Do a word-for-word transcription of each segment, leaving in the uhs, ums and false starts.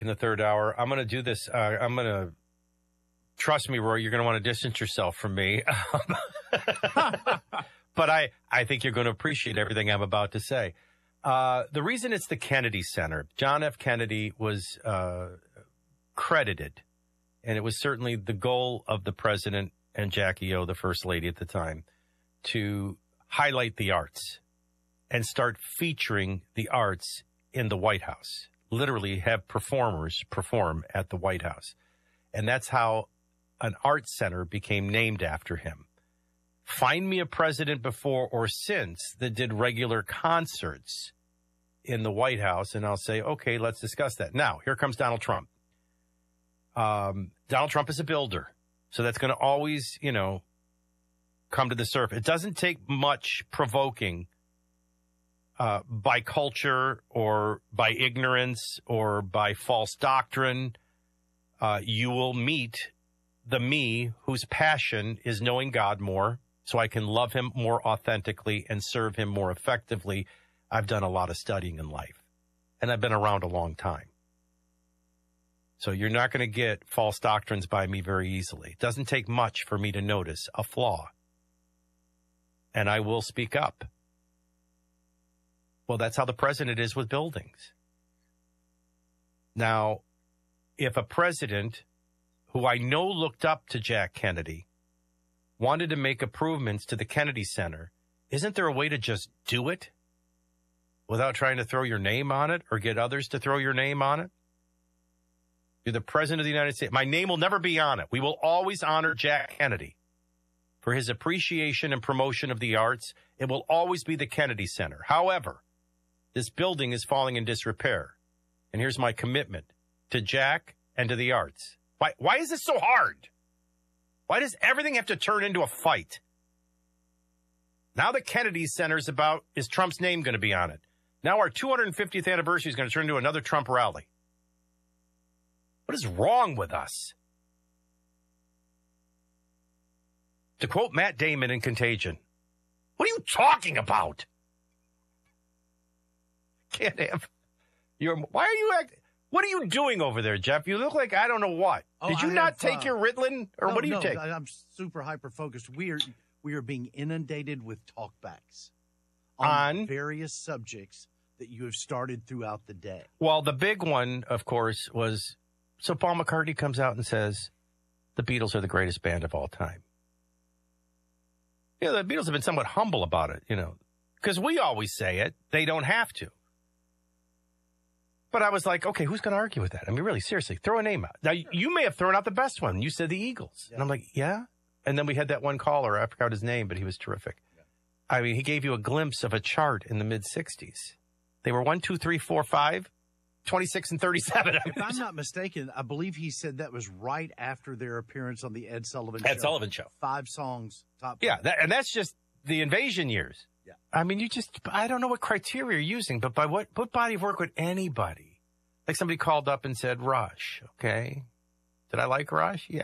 in the third hour. I'm going to do this. Uh, I'm going to, trust me, Roy, you're going to want to distance yourself from me. But I, I think you're going to appreciate everything I'm about to say. Uh, the reason it's the Kennedy Center, John F. Kennedy was uh, credited, and it was certainly the goal of the president and Jackie O, the first lady at the time, to highlight the arts and start featuring the arts in the White House. Literally have performers perform at the White House. And that's how an art center became named after him. Find me a president before or since that did regular concerts in the White House, and I'll say, okay, let's discuss that. Now, here comes Donald Trump. Um, Donald Trump is a builder, so that's going to always, you know, come to the surface. It doesn't take much provoking uh, by culture or by ignorance or by false doctrine. Uh, you will meet the me whose passion is knowing God more, so I can love him more authentically and serve him more effectively. I've done a lot of studying in life, and I've been around a long time. So you're not going to get false doctrines by me very easily. It doesn't take much for me to notice a flaw, and I will speak up. Well, that's how the president is with buildings. Now, if a president who I know looked up to Jack Kennedy wanted to make improvements to the Kennedy Center, isn't there a way to just do it without trying to throw your name on it or get others to throw your name on it? You're the president of the United States. My name will never be on it. We will always honor Jack Kennedy for his appreciation and promotion of the arts. It will always be the Kennedy Center. However, this building is falling in disrepair. And here's my commitment to Jack and to the arts. Why, why is this so hard? Why does everything have to turn into a fight? Now the Kennedy Center is about, is Trump's name going to be on it? Now our two hundred fiftieth anniversary is going to turn into another Trump rally. What is wrong with us? To quote Matt Damon in Contagion, what are you talking about? Can't have. You're, why are you acting? What are you doing over there, Jeff? You look like I don't know what. Oh, Did you I not have, take uh, your Ritalin, or no, what do you no, take? I'm super hyper focused. We are we are being inundated with talkbacks on, On? various subjects that you have started throughout the day. Well, the big one, of course, was so Paul McCartney comes out and says the Beatles are the greatest band of all time. You know, the Beatles have been somewhat humble about it, you know, because we always say it. They don't have to. But I was like, okay, who's going to argue with that? I mean, really, seriously, throw a name out. Now, you may have thrown out the best one. You said the Eagles. Yeah. And I'm like, yeah? And then we had that one caller. I forgot his name, but he was terrific. Yeah. I mean, he gave you a glimpse of a chart in the mid-sixties. They were one, two, three, four, five, twenty-six, and thirty-seven. If I'm not mistaken, I believe he said that was right after their appearance on the Ed Sullivan Show. Ed Sullivan Show. Five songs, top five. Yeah, that, and that's just the Invasion years. Yeah. I mean, you just, I don't know what criteria you're using, but by what, what body of work would anybody? Like somebody called up and said, Rush, okay. Did I like Rush? Yeah.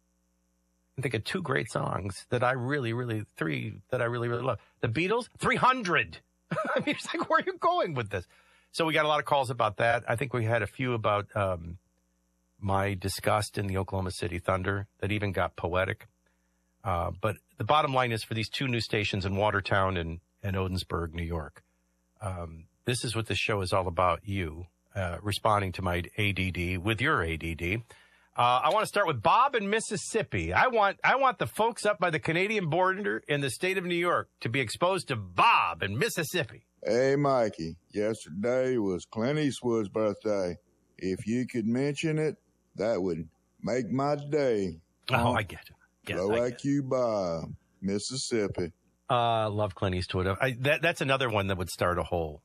I think of two great songs that I really, really, three that I really, really love. The Beatles, three hundred. I mean, it's like, where are you going with this? So we got a lot of calls about that. I think we had a few about um, my disgust in the Oklahoma City Thunder that even got poetic. Uh, but the bottom line is for these two new stations in Watertown and, and Odensburg, New York, um, this is what this show is all about, you uh, responding to my A D D with your A D D. Uh, I want to start with Bob in Mississippi. I want I want the folks up by the Canadian border in the state of New York to be exposed to Bob in Mississippi. Hey, Mikey, yesterday was Clint Eastwood's birthday. If you could mention it, that would make my day. Oh, I get it. Get Blow it. like you, Bob, Mississippi. Uh, love Clint Eastwood. I, that, that's another one that would start a whole.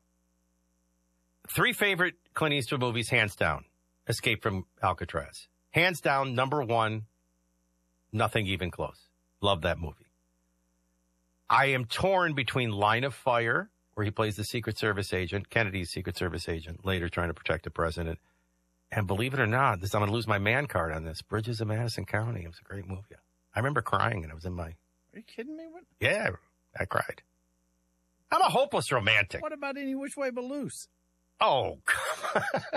Three favorite Clint Eastwood movies, hands down. Escape from Alcatraz. Hands down, number one, Nothing Even Close. Love that movie. I am torn between Line of Fire, where he plays the Secret Service agent, Kennedy's Secret Service agent, later trying to protect the president. And believe it or not, this I'm going to lose my man card on this. Bridges of Madison County. It was a great movie. I remember crying, and I was in my... Are you kidding me? What? Yeah, I cried. I'm a hopeless romantic. What about Any Which Way But Loose? Oh, come on.